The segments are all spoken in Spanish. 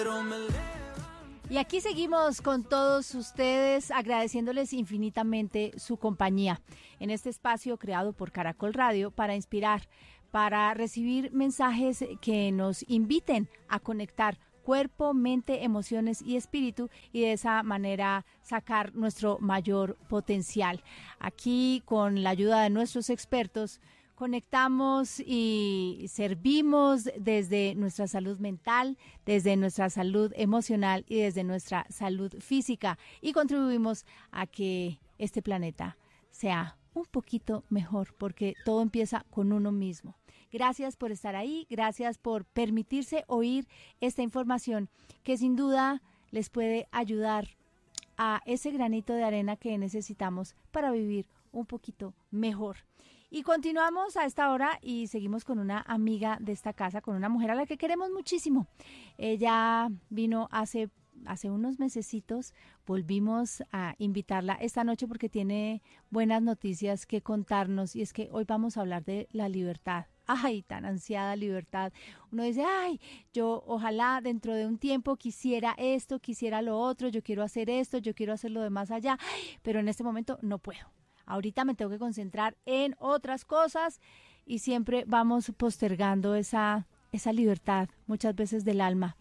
Y aquí seguimos con todos ustedes, agradeciéndoles infinitamente su compañía en este espacio creado por Caracol Radio para inspirar, para recibir mensajes que nos inviten a conectar cuerpo, mente, emociones y espíritu, y de esa manera sacar nuestro mayor potencial. Aquí, con la ayuda de nuestros expertos, conectamos y servimos desde nuestra salud mental, desde nuestra salud emocional y desde nuestra salud física, y contribuimos a que este planeta sea un poquito mejor, porque todo empieza con uno mismo. Gracias por estar ahí, gracias por permitirse oír esta información que sin duda les puede ayudar a ese granito de arena que necesitamos para vivir un poquito mejor. Y continuamos a esta hora y seguimos con una amiga de esta casa, con una mujer a la que queremos muchísimo. Ella vino hace unos mesecitos, volvimos a invitarla esta noche porque tiene buenas noticias que contarnos, y es que hoy vamos a hablar de la libertad. Ay, tan ansiada libertad. Uno dice, ay, yo ojalá dentro de un tiempo quisiera esto, quisiera lo otro, yo quiero hacer esto, yo quiero hacer lo de más allá, pero en este momento no puedo. Ahorita me tengo que concentrar en otras cosas, y siempre vamos postergando esa libertad, muchas veces del alma,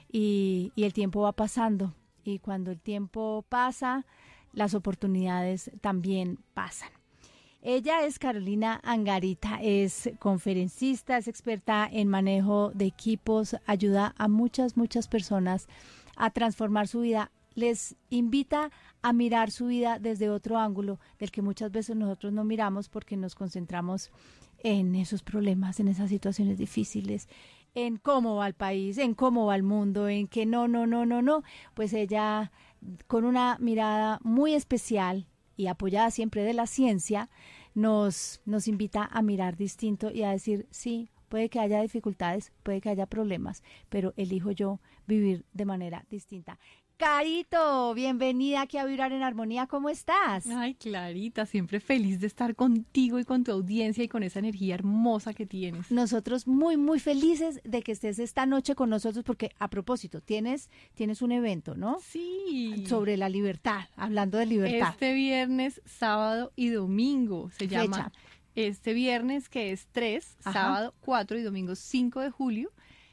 y el tiempo va pasando, y cuando el tiempo pasa, las oportunidades también pasan. Ella es Carolina Angarita, es conferencista, es experta en manejo de equipos, ayuda a muchas personas a transformar su vida. Les invita a mirar su vida desde otro ángulo del que muchas veces nosotros no miramos, porque nos concentramos en esos problemas, en esas situaciones difíciles, en cómo va el país, en cómo va el mundo, en que no. Pues ella, con una mirada muy especial y apoyada siempre de la ciencia, nos invita a mirar distinto y a decir, sí, puede que haya dificultades, puede que haya problemas, pero elijo yo vivir de manera distinta. Carito, bienvenida aquí a Vibrar en Armonía, ¿cómo estás? Ay, Clarita, siempre feliz de estar contigo y con tu audiencia y con esa energía hermosa que tienes. Nosotros muy felices de que estés esta noche con nosotros, porque a propósito, tienes un evento, ¿no? Sí. Sobre la libertad, hablando de libertad. Este viernes, sábado y domingo se llama. Este viernes, que es 3, ajá, sábado 4 y domingo 5 de julio,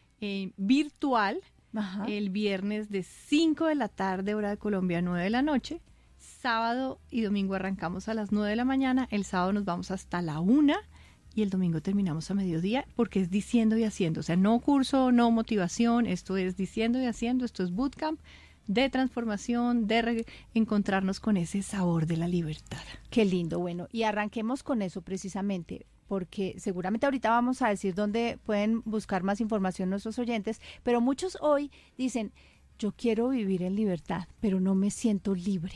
virtual. Ajá. El viernes de 5 de la tarde, hora de Colombia, 9 de la noche. Sábado y domingo arrancamos a las 9 de la mañana. El sábado nos vamos hasta la 1 y el domingo terminamos a mediodía, porque es diciendo y haciendo. O sea, no curso, no motivación, esto es diciendo y haciendo. Esto es bootcamp de transformación, de encontrarnos con ese sabor de la libertad. Qué lindo. Bueno, y arranquemos con eso precisamente, porque seguramente ahorita vamos a decir dónde pueden buscar más información nuestros oyentes, pero muchos hoy dicen, yo quiero vivir en libertad, pero no me siento libre.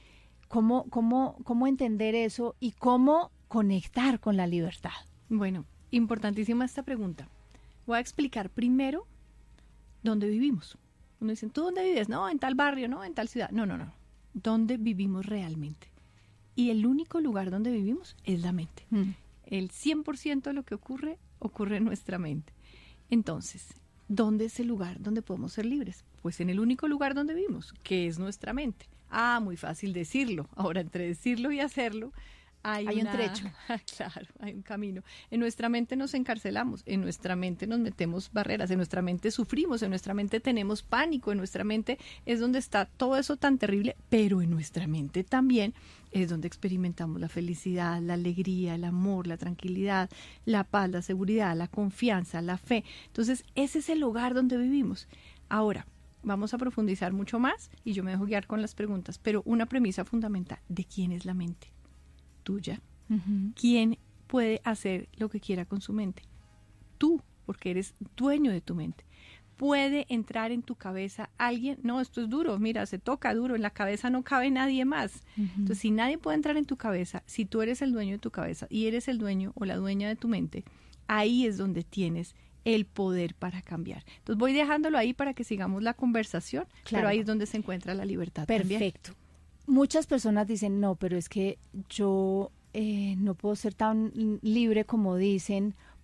¿Cómo entender eso y cómo conectar con la libertad? Bueno, importantísima esta pregunta. Voy a explicar primero dónde vivimos. Uno dice, ¿tú dónde vives? No, en tal barrio, no, en tal ciudad. No. ¿Dónde vivimos realmente? Y el único lugar donde vivimos es la mente. El 100% de lo que ocurre en nuestra mente. Entonces, ¿dónde es el lugar donde podemos ser libres? Pues en el único lugar donde vivimos, que es nuestra mente. Muy fácil decirlo. Ahora, entre decirlo y hacerlo, hay un trecho. Claro, hay un camino. En nuestra mente nos encarcelamos, en nuestra mente nos metemos barreras, en nuestra mente sufrimos, en nuestra mente tenemos pánico, en nuestra mente es donde está todo eso tan terrible, pero en nuestra mente también es donde experimentamos la felicidad, la alegría, el amor, la tranquilidad, la paz, la seguridad, la confianza, la fe. Entonces, ese es el lugar donde vivimos. Ahora, vamos a profundizar mucho más y yo me dejo guiar con las preguntas, pero una premisa fundamental: ¿de quién es la mente? Tuya. Uh-huh. ¿Quién puede hacer lo que quiera con su mente? Tú, porque eres dueño de tu mente. ¿Puede entrar en tu cabeza alguien? No, esto es duro, mira, se toca duro, en la cabeza no cabe nadie más. Uh-huh. Entonces, si nadie puede entrar en tu cabeza, si tú eres el dueño de tu cabeza y eres el dueño o la dueña de tu mente, ahí es donde tienes el poder para cambiar. Entonces, voy dejándolo ahí para que sigamos la conversación, claro, pero ahí es donde se encuentra la libertad. Perfecto. También. Muchas personas dicen, no, pero es que yo no puedo ser tan libre como dicen,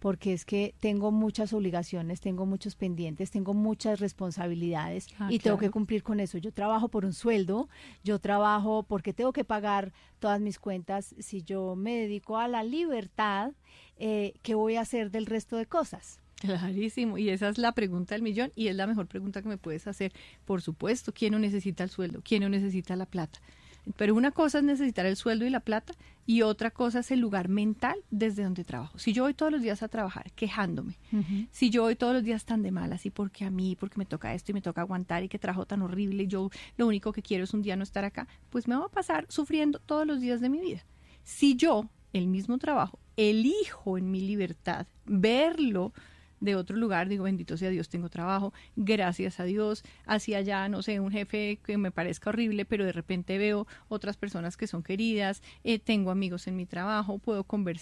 porque es que tengo muchas obligaciones, tengo muchos pendientes, tengo muchas responsabilidades y tengo que cumplir con eso. Yo trabajo por un sueldo, yo trabajo porque tengo que pagar todas mis cuentas. Si yo me dedico a la libertad, ¿qué voy a hacer del resto de cosas? Clarísimo, y esa es la pregunta del millón y es la mejor pregunta que me puedes hacer. Por supuesto, ¿quién no necesita el sueldo? ¿Quién no necesita la plata? Pero una cosa es necesitar el sueldo y la plata y otra cosa es el lugar mental desde donde trabajo. Si yo voy todos los días a trabajar quejándome, si yo voy todos los días tan de malas y porque a mí, porque me toca esto y me toca aguantar y que trabajo tan horrible y yo lo único que quiero es un día no estar acá, pues me voy a pasar sufriendo todos los días de mi vida. Si yo, el mismo trabajo, elijo en mi libertad verlo de otro lugar, digo, bendito sea Dios, tengo trabajo, gracias a Dios, hacia allá, no sé, un jefe que me parezca horrible, pero de repente veo otras personas que son queridas, tengo amigos en mi trabajo, puedo conversar